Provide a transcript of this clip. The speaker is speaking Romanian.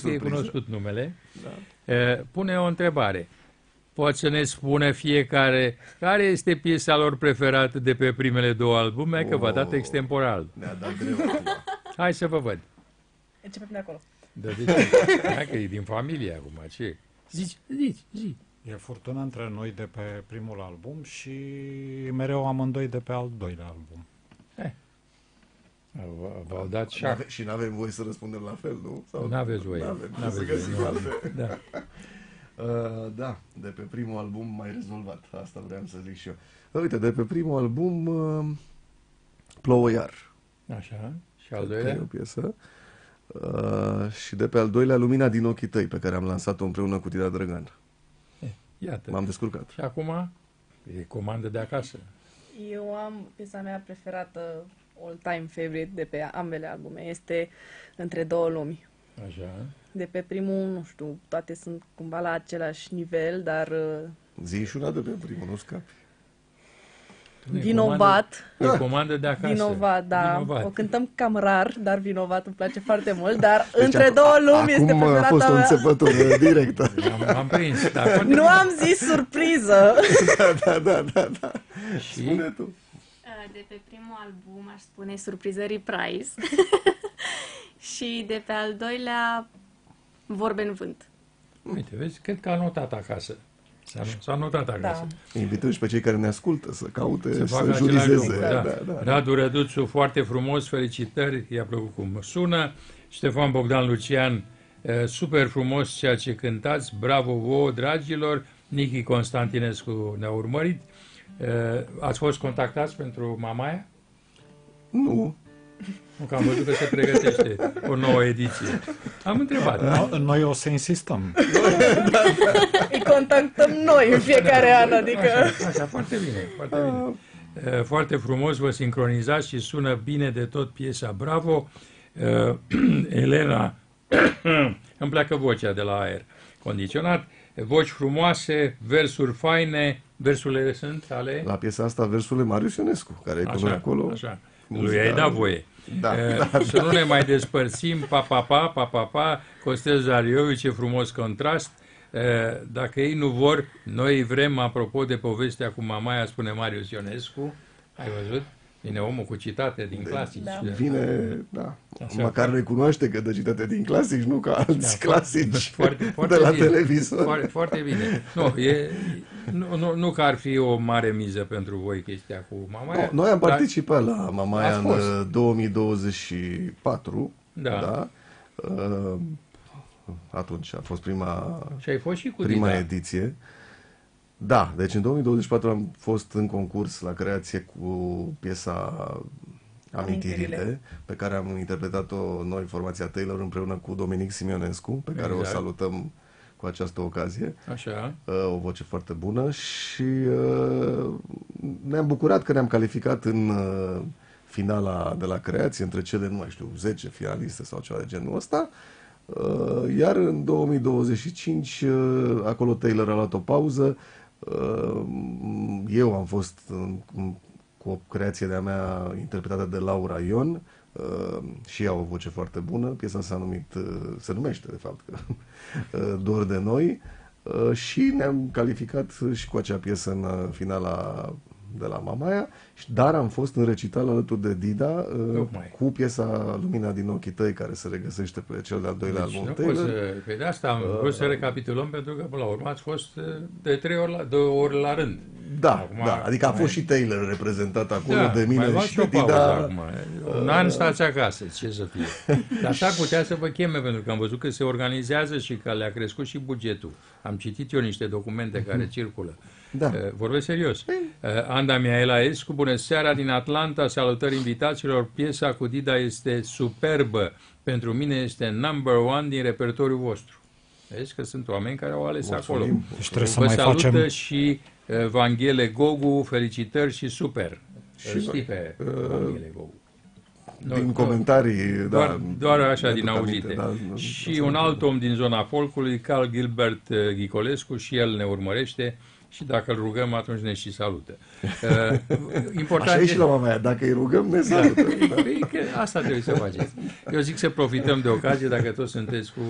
că e cunoscut numele. Da. Pune o întrebare. Poți să ne spune fiecare care este piesa lor preferată de pe primele două albume, că v-a dat extemporal. Ne-a dat greu. Hai să vă văd. Începem de acolo. Da, de ce? Hai că e din familie acum, ce? Zici. E furtuna între noi de pe primul album și mereu amândoi de pe al doilea album. V-au dat șac. Și n-avem voie să răspundem la fel, nu? Sau N-aveți voie. Să găsim alte. Da. Da, de pe primul album mai rezolvat. Asta vreau să zic și eu. Uite, de pe primul album Plouă iar. Așa. Și al doilea? E o piesă. Și de pe al doilea Lumina din ochii tăi, pe care am lansat-o împreună cu Tida Drăgan. Iată. M-am descurcat. Și acum e comandă de acasă. Eu am piesa mea preferată, all-time favorite de pe ambele albume, este Între două lumi. Așa. De pe primul, nu știu, toate sunt cumva la același nivel, dar Zi și una de pe primul, nu scapi. Vinovat. E comandă de acasă. Vinovat, da. Vinovat. O cântăm cam rar, dar Vinovat îmi place foarte mult, dar Între două lumi este acum a preferata fost o mea. înțepătură directă. M-am prins. Da, Nu am zis surpriză. Da. Și Spune tu. De pe primul album aș spune Surprizării Price. Și de pe al doilea Vorbe în vânt. uite, vezi, cred că a notat acasă. S-a notat acasă. Da. Invităm și pe cei care ne ascultă să caute Să și facă să același jurizeze. lucru, da. Radu Răduțu, foarte frumos, felicitări, i-a plăcut cum sună. Ștefan Bogdan Lucian, super frumos ceea ce cântați, bravo vouă, dragilor. Nichi Constantinescu ne-a urmărit. Ați fost contactați pentru Mamaia? Nu. Nu, că am văzut că se pregătește o nouă ediție. Am întrebat. Noi o să insistăm. Îi contactăm noi în fiecare an, adică... Așa, foarte bine, foarte bine. Foarte frumos, vă sincronizați și sună bine de tot piesa, bravo. Elena, îmi pleacă vocea de la aer condiționat, voci frumoase, versuri faine, versurile sunt ale... La piesa asta versurile Marius Ionescu, care e cu noi acolo. Așa. Lui ai dat voie. Da. Să nu ne mai despărțim, pa, Costel Zariovici, ce frumos contrast. Dacă ei nu vor, noi vrem, apropo de povestea cu Mamaia, spune Marius Ionescu, ai văzut? Vine omul cu citate din clasici. Da. Vine, da. Așa. Măcar noi cunoaște că dă citate din clasici, nu ca alți clasici foarte de la bine. televizor. Foarte bine. Nu că ar fi o mare miză pentru voi chestia cu Mamaia. Noi am participat la Mamaia Ați fost. în 2024. Da. Atunci a fost prima Și ai fost și cu prima Dida. ediție. Da, deci în 2024 am fost în concurs la creație cu piesa Amintirile, pe care am interpretat-o noi, formația Taylor, împreună cu Dominic Simionescu, pe care o salutăm cu această ocazie. Așa. O voce foarte bună și ne-am bucurat că ne-am calificat în finala de la creație, între cele, nu mai știu, 10 finaliste sau ceva de genul ăsta. Iar în 2025, acolo Taylor a luat o pauză. Eu am fost cu o creație de-a mea interpretată de Laura Ion și ea o voce foarte bună. Piesa se numește de fapt Dor de noi și ne-am calificat și cu acea piesă în finala de la Mamaia, dar am fost în recital alături de Dida cu piesa Lumina din ochii tăi, care se regăsește pe cel de-al doilea album Taylor. Pe de asta am vrut să recapitulăm, pentru că până la urmă ați fost de 2 ori la rând. Da, Acum, da, adică a fost și Taylor reprezentat acolo de mine mai și o Dida. pauză acum. Un an stați acasă, ce să fie. Dar s-ar putea să vă cheme, pentru că am văzut că se organizează și că le-a crescut și bugetul. Am citit eu niște documente care circulă. Da. Vorbesc serios. Anda Mihaelaescu, bună seara din Atlanta, salutări invitaților. Piesa cu Dida este superbă. Pentru mine este number one din repertoriul vostru. Vezi că sunt oameni care au ales acolo. Deci trebuie să Vă mai salută facem... și Vanghele Gogu, felicitări și super. Și Știi pe Vanghele Gogu. Din comentarii, doar așa din auzite. Da, și un alt om din zona folcului, Carl Gilbert Ghicolescu, și el ne urmărește și dacă îl rugăm, atunci ne și salută. Important așa e și la Mamaia, dacă îi rugăm, ne salută. Asta trebuie să faceți. Eu zic să profităm de ocazie, dacă toți sunteți cu